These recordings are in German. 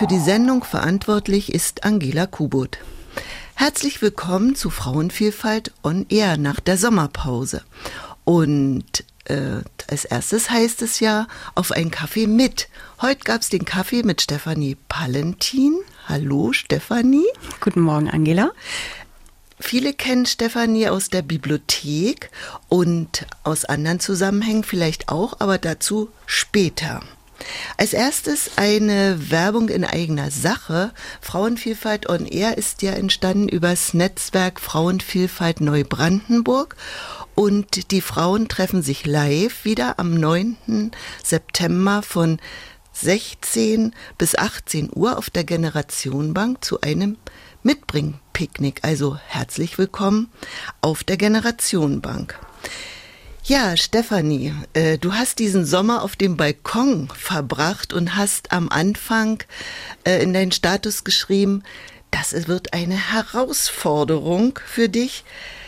Für die Sendung verantwortlich ist Angela Kubot. Herzlich willkommen zu Frauenvielfalt on Air nach der Sommerpause. Und als erstes heißt es ja, auf einen Kaffee mit. Heute gab es den Kaffee mit Stefanie Pallentin. Hallo Stefanie. Guten Morgen, Angela. Viele kennen Stefanie aus der Bibliothek und aus anderen Zusammenhängen vielleicht auch, aber dazu später. Als erstes eine Werbung in eigener Sache. Frauenvielfalt on Air ist ja entstanden übers Netzwerk Frauenvielfalt Neubrandenburg und die Frauen treffen sich live wieder am 9. September von 16 bis 18 Uhr auf der Generationenbank zu einem Mitbringpicknick. Also herzlich willkommen auf der Generationenbank. Ja, Stefanie, du hast diesen Sommer auf dem Balkon verbracht und hast am Anfang in deinen Status geschrieben, das wird eine Herausforderung für dich.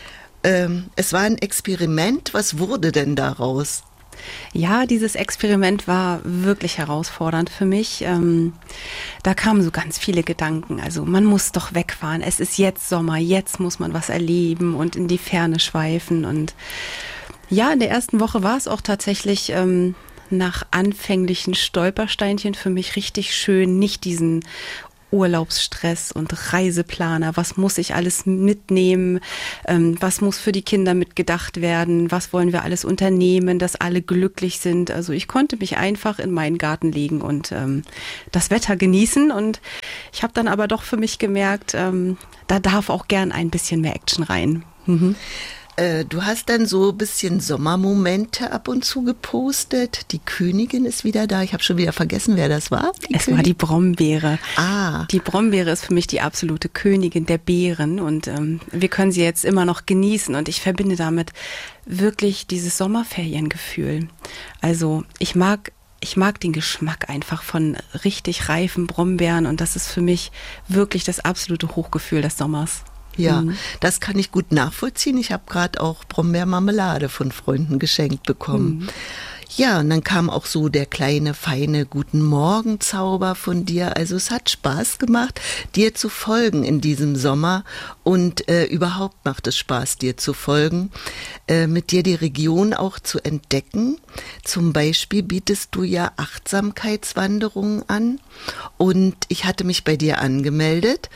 Es war ein Experiment. Was wurde denn daraus? Ja, dieses Experiment war wirklich herausfordernd für mich. Da kamen so ganz viele Gedanken. Also man muss doch wegfahren. Es ist jetzt Sommer, jetzt muss man was erleben und in die Ferne schweifen. Und ja, in der ersten Woche war es auch tatsächlich nach anfänglichen Stolpersteinchen für mich richtig schön, nicht diesen Urlaubsstress und Reiseplaner, was muss ich alles mitnehmen, was muss für die Kinder mitgedacht werden, was wollen wir alles unternehmen, dass alle glücklich sind. Also ich konnte mich einfach in meinen Garten legen und das Wetter genießen und ich habe dann aber doch für mich gemerkt, da darf auch gern ein bisschen mehr Action rein. Mhm. Du hast dann so ein bisschen Sommermomente ab und zu gepostet. Die Königin ist wieder da. Ich habe schon wieder vergessen, wer das war. War die Brombeere. Ah. Die Brombeere ist für mich die absolute Königin der Beeren und wir können sie jetzt immer noch genießen und ich verbinde damit wirklich dieses Sommerferiengefühl. Also ich mag den Geschmack einfach von richtig reifen Brombeeren und das ist für mich wirklich das absolute Hochgefühl des Sommers. Ja, das kann ich gut nachvollziehen. Ich habe gerade auch Brombeermarmelade von Freunden geschenkt bekommen. Ja, und dann kam auch so der kleine, feine Guten-Morgen-Zauber von dir. Also es hat Spaß gemacht, dir zu folgen in diesem Sommer und überhaupt macht es Spaß, dir zu folgen, mit dir die Region auch zu entdecken. Zum Beispiel bietest du ja Achtsamkeitswanderungen an und ich hatte mich bei dir angemeldet.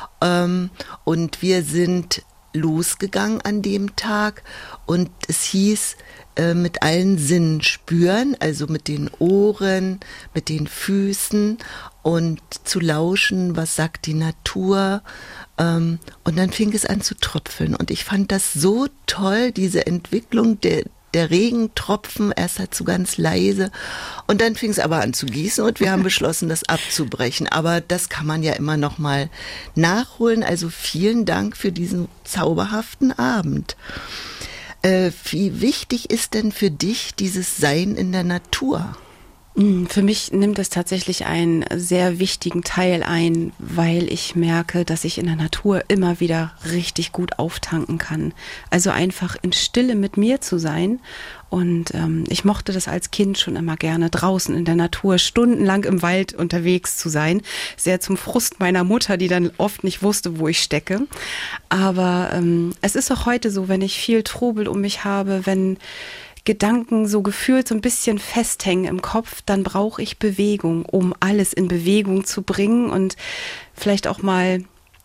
Und wir sind losgegangen an dem Tag und es hieß, mit allen Sinnen spüren, also mit den Ohren, mit den Füßen und zu lauschen, was sagt die Natur. Und dann fing es an zu tröpfeln und ich fand das so toll, diese Entwicklung der Regentropfen, erst halt so ganz leise und dann fing es aber an zu gießen und wir haben beschlossen, das abzubrechen. Aber das kann man ja immer noch mal nachholen. Also vielen Dank für diesen zauberhaften Abend. Wie wichtig ist denn für dich dieses Sein in der Natur? Für mich nimmt es tatsächlich einen sehr wichtigen Teil ein, weil ich merke, dass ich in der Natur immer wieder richtig gut auftanken kann. Also einfach in Stille mit mir zu sein. Und ich mochte das als Kind schon immer gerne, draußen in der Natur stundenlang im Wald unterwegs zu sein. Sehr zum Frust meiner Mutter, die dann oft nicht wusste, wo ich stecke. Aber es ist auch heute so, wenn ich viel Trubel um mich habe, wenn Gedanken so gefühlt so ein bisschen festhängen im Kopf, dann brauche ich Bewegung, um alles in Bewegung zu bringen und vielleicht auch mal,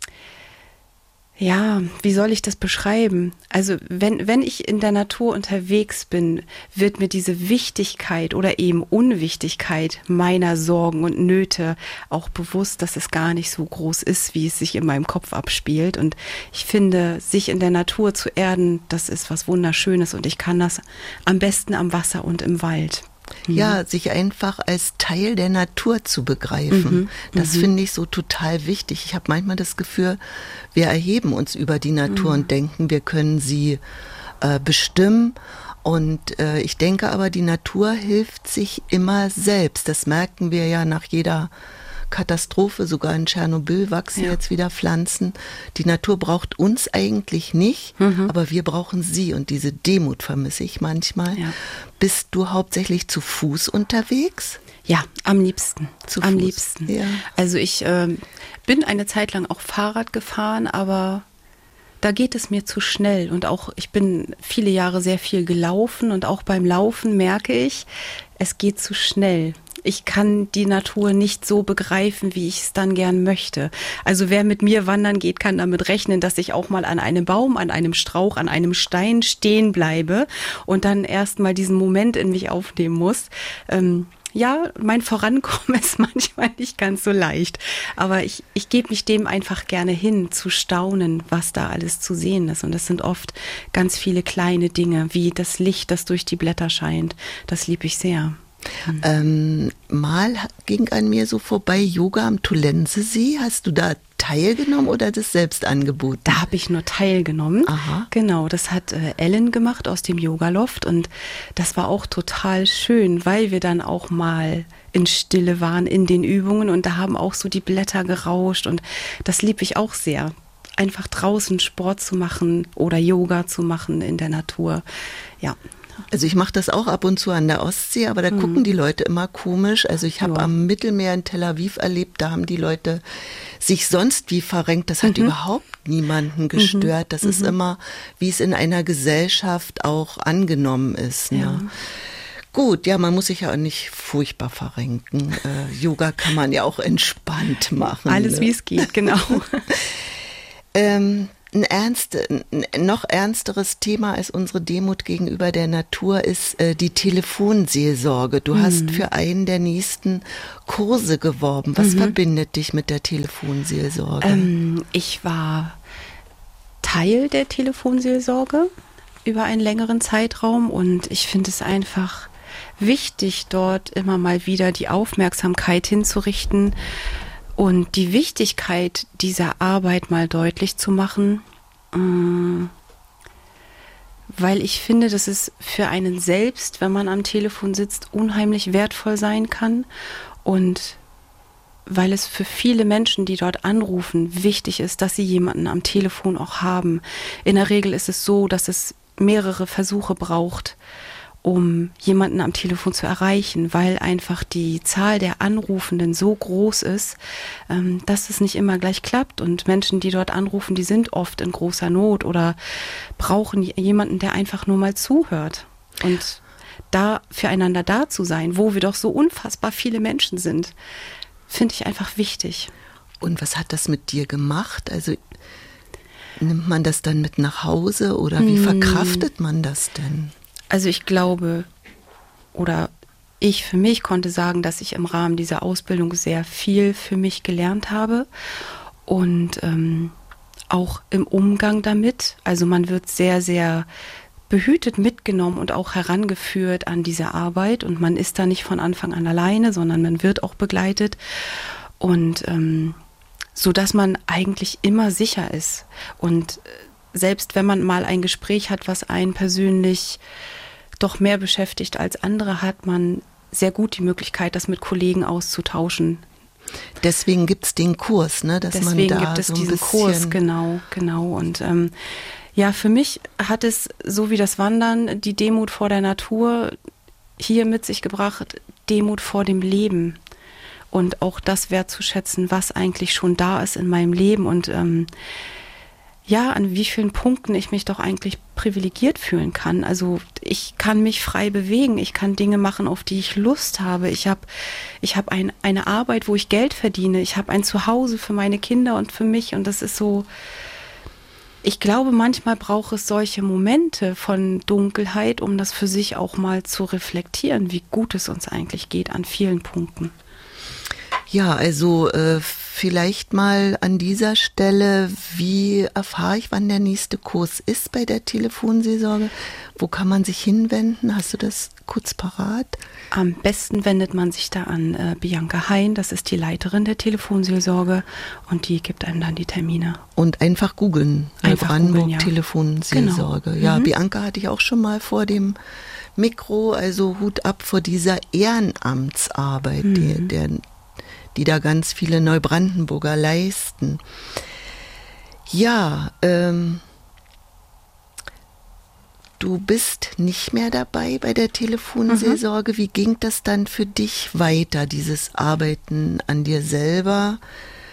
ja, wie soll ich das beschreiben? Also wenn ich in der Natur unterwegs bin, wird mir diese Wichtigkeit oder eben Unwichtigkeit meiner Sorgen und Nöte auch bewusst, dass es gar nicht so groß ist, wie es sich in meinem Kopf abspielt. Und ich finde, sich in der Natur zu erden, das ist was Wunderschönes und ich kann das am besten am Wasser und im Wald. Ja, sich einfach als Teil der Natur zu begreifen. Das finde ich so total wichtig. Ich habe manchmal das Gefühl, wir erheben uns über die Natur und denken, wir können sie bestimmen. Und ich denke aber, die Natur hilft sich immer selbst. Das merken wir ja nach jeder Katastrophe, sogar in Tschernobyl wachsen jetzt wieder Pflanzen. Die Natur braucht uns eigentlich nicht, aber wir brauchen sie und diese Demut vermisse ich manchmal. Ja. Bist du hauptsächlich zu Fuß unterwegs? Ja, am liebsten. Zu am Fuß. liebsten. Ja. Also ich bin eine Zeit lang auch Fahrrad gefahren, aber da geht es mir zu schnell. Und auch ich bin viele Jahre sehr viel gelaufen und auch beim Laufen merke ich, es geht zu schnell. Ich kann die Natur nicht so begreifen, wie ich es dann gern möchte. Also wer mit mir wandern geht, kann damit rechnen, dass ich auch mal an einem Baum, an einem Strauch, an einem Stein stehen bleibe und dann erst mal diesen Moment in mich aufnehmen muss. Ja, mein Vorankommen ist manchmal nicht ganz so leicht, aber ich gebe mich dem einfach gerne hin, zu staunen, was da alles zu sehen ist. Und das sind oft ganz viele kleine Dinge, wie das Licht, das durch die Blätter scheint. Das liebe ich sehr. Mal ging an mir so vorbei Yoga am Tulensesee. Hast du da teilgenommen oder das selbst angeboten? Da habe ich nur teilgenommen. Aha. Genau, das hat Ellen gemacht aus dem Yoga-Loft und das war auch total schön, weil wir dann auch mal in Stille waren in den Übungen und da haben auch so die Blätter gerauscht und das liebe ich auch sehr. Einfach draußen Sport zu machen oder Yoga zu machen in der Natur. Ja. Also ich mache das auch ab und zu an der Ostsee, aber da gucken die Leute immer komisch. Also ich habe am Mittelmeer in Tel Aviv erlebt, da haben die Leute sich sonst wie verrenkt. Das hat überhaupt niemanden gestört. Das ist immer, wie es in einer Gesellschaft auch angenommen ist. Ne? Ja. Gut, ja, man muss sich ja auch nicht furchtbar verrenken. Yoga kann man ja auch entspannt machen. Alles ne? wie es geht, genau. Ein noch ernsteres Thema als unsere Demut gegenüber der Natur ist die Telefonseelsorge. Du hast für einen der nächsten Kurse geworben. Was verbindet dich mit der Telefonseelsorge? Ich war Teil der Telefonseelsorge über einen längeren Zeitraum und ich finde es einfach wichtig, dort immer mal wieder die Aufmerksamkeit hinzurichten und die Wichtigkeit dieser Arbeit mal deutlich zu machen, weil ich finde, dass es für einen selbst, wenn man am Telefon sitzt, unheimlich wertvoll sein kann und weil es für viele Menschen, die dort anrufen, wichtig ist, dass sie jemanden am Telefon auch haben. In der Regel ist es so, dass es mehrere Versuche braucht, um jemanden am Telefon zu erreichen, weil einfach die Zahl der Anrufenden so groß ist, dass es nicht immer gleich klappt. Und Menschen, die dort anrufen, die sind oft in großer Not oder brauchen jemanden, der einfach nur mal zuhört. Und da füreinander da zu sein, wo wir doch so unfassbar viele Menschen sind, finde ich einfach wichtig. Und was hat das mit dir gemacht? Also nimmt man das dann mit nach Hause oder wie verkraftet man das denn? Also ich glaube, oder ich für mich konnte sagen, dass ich im Rahmen dieser Ausbildung sehr viel für mich gelernt habe und auch im Umgang damit. Also man wird sehr, sehr behütet mitgenommen und auch herangeführt an diese Arbeit und man ist da nicht von Anfang an alleine, sondern man wird auch begleitet und so dass man eigentlich immer sicher ist und selbst wenn man mal ein Gespräch hat, was einen persönlich doch mehr beschäftigt als andere, hat man sehr gut die Möglichkeit, das mit Kollegen auszutauschen. Deswegen gibt es den Kurs, ne? Dass Deswegen man da gibt es so diesen Kurs, genau. Und ja, für mich hat es, so wie das Wandern, die Demut vor der Natur hier mit sich gebracht, Demut vor dem Leben. Und auch das wertzuschätzen, was eigentlich schon da ist in meinem Leben und ja, an wie vielen Punkten ich mich doch eigentlich privilegiert fühlen kann. Also ich kann mich frei bewegen, ich kann Dinge machen, auf die ich Lust habe. Ich hab eine Arbeit, wo ich Geld verdiene. Ich habe ein Zuhause für meine Kinder und für mich. Und das ist so, ich glaube, manchmal braucht es solche Momente von Dunkelheit, um das für sich auch mal zu reflektieren, wie gut es uns eigentlich geht an vielen Punkten. Ja, also vielleicht mal an dieser Stelle, wie erfahre ich, wann der nächste Kurs ist bei der Telefonseelsorge? Wo kann man sich hinwenden? Hast du das kurz parat? Am besten wendet man sich da an Bianca Hein, das ist die Leiterin der Telefonseelsorge und die gibt einem dann die Termine. Und einfach googeln, Brandenburg ja. Telefonseelsorge. Genau. Ja, Bianca hatte ich auch schon mal vor dem Mikro, also Hut ab vor dieser Ehrenamtsarbeit, die da ganz viele Neubrandenburger leisten. Ja, Du bist nicht mehr dabei bei der Telefonseelsorge. Wie ging das dann für dich weiter, dieses Arbeiten an dir selber?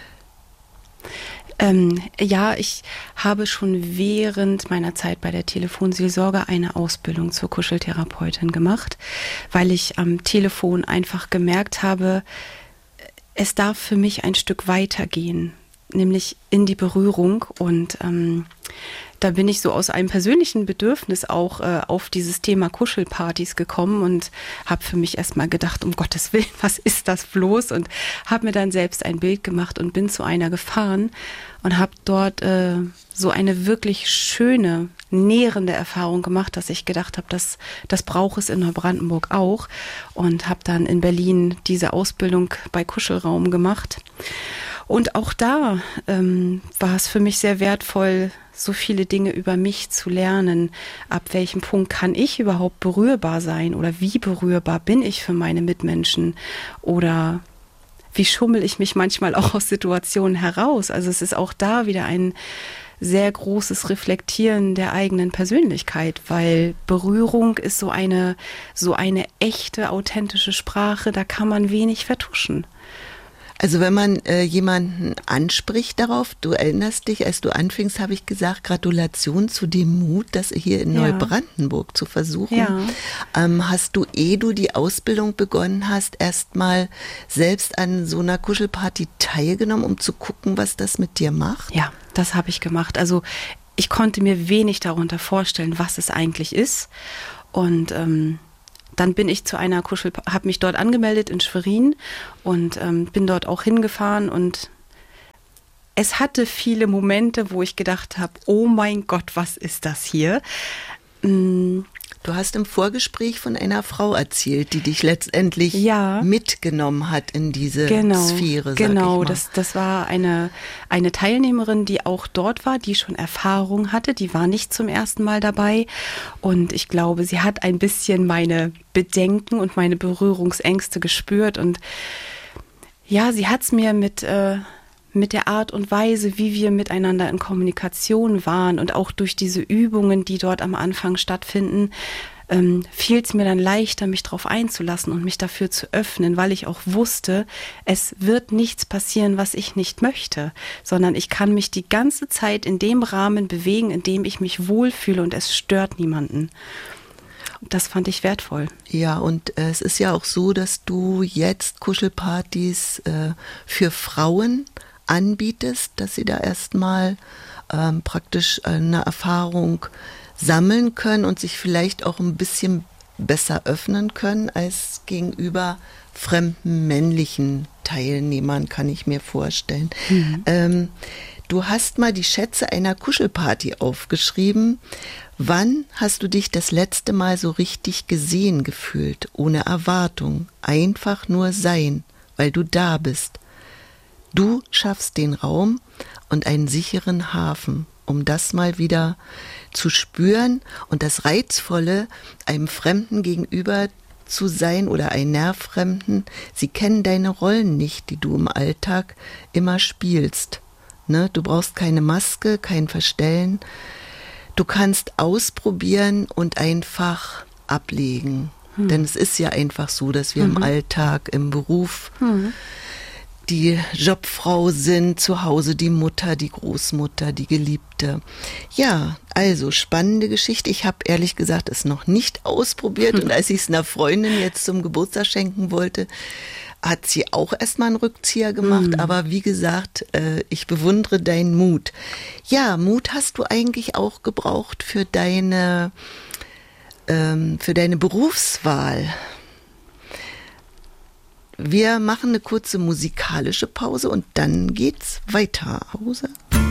Ja, ich habe schon während meiner Zeit bei der Telefonseelsorge eine Ausbildung zur Kuscheltherapeutin gemacht, weil ich am Telefon einfach gemerkt habe, es darf für mich ein Stück weitergehen, nämlich in die Berührung. Und da bin ich so aus einem persönlichen Bedürfnis auch auf dieses Thema Kuschelpartys gekommen und habe für mich erstmal gedacht, um Gottes Willen, was ist das bloß? Und habe mir dann selbst ein Bild gemacht und bin zu einer gefahren und habe dort so eine wirklich schöne, nährende Erfahrung gemacht, dass ich gedacht habe, das braucht es in Neubrandenburg auch, und habe dann in Berlin diese Ausbildung bei Kuschelraum gemacht. Und auch da war es für mich sehr wertvoll, so viele Dinge über mich zu lernen. Ab welchem Punkt kann ich überhaupt berührbar sein oder wie berührbar bin ich für meine Mitmenschen oder wie schummel ich mich manchmal auch aus Situationen heraus. Also es ist auch da wieder ein sehr großes Reflektieren der eigenen Persönlichkeit, weil Berührung ist so eine echte, authentische Sprache, da kann man wenig vertuschen. Also wenn man jemanden anspricht darauf, du erinnerst dich, als du anfingst, habe ich gesagt, Gratulation zu dem Mut, das hier in Neubrandenburg zu versuchen. Ja. Hast du, ehe du die Ausbildung begonnen hast, erstmal selbst an so einer Kuschelparty teilgenommen, um zu gucken, was das mit dir macht? Ja, das habe ich gemacht. Also ich konnte mir wenig darunter vorstellen, was es eigentlich ist. Und dann bin ich zu einer habe mich dort angemeldet in Schwerin und bin dort auch hingefahren, und es hatte viele Momente, wo ich gedacht habe, oh mein Gott, was ist das hier? Du hast im Vorgespräch von einer Frau erzählt, die dich letztendlich mitgenommen hat in diese Sphäre. Genau, das war eine Teilnehmerin, die auch dort war, die schon Erfahrung hatte, die war nicht zum ersten Mal dabei, und ich glaube, sie hat ein bisschen meine Bedenken und meine Berührungsängste gespürt, und ja, sie hat es mir mit der Art und Weise, wie wir miteinander in Kommunikation waren und auch durch diese Übungen, die dort am Anfang stattfinden, fiel es mir dann leichter, mich darauf einzulassen und mich dafür zu öffnen, weil ich auch wusste, es wird nichts passieren, was ich nicht möchte, sondern ich kann mich die ganze Zeit in dem Rahmen bewegen, in dem ich mich wohlfühle, und es stört niemanden. Das fand ich wertvoll. Ja, und es ist ja auch so, dass du jetzt Kuschelpartys für Frauen anbietest, dass sie da erstmal praktisch eine Erfahrung sammeln können und sich vielleicht auch ein bisschen besser öffnen können als gegenüber fremden männlichen Teilnehmern, kann ich mir vorstellen. Mhm. Du hast mal die Schätze einer Kuschelparty aufgeschrieben. Wann hast du dich das letzte Mal so richtig gesehen gefühlt, ohne Erwartung, einfach nur sein, weil du da bist? Du schaffst den Raum und einen sicheren Hafen, um das mal wieder zu spüren und das Reizvolle, einem Fremden gegenüber zu sein oder einer Fremden. Sie kennen deine Rollen nicht, die du im Alltag immer spielst. Ne? Du brauchst keine Maske, kein Verstellen. Du kannst ausprobieren und einfach ablegen. Denn es ist ja einfach so, dass wir im Alltag, im Beruf die Jobfrau sind, zu Hause die Mutter, die Großmutter, die Geliebte. Ja, also spannende Geschichte. Ich habe ehrlich gesagt es noch nicht ausprobiert und als ich es einer Freundin jetzt zum Geburtstag schenken wollte, hat sie auch erstmal einen Rückzieher gemacht. Aber wie gesagt, ich bewundere deinen Mut. Ja, Mut hast du eigentlich auch gebraucht für deine Berufswahl. Wir machen eine kurze musikalische Pause und dann geht's weiter. Pause.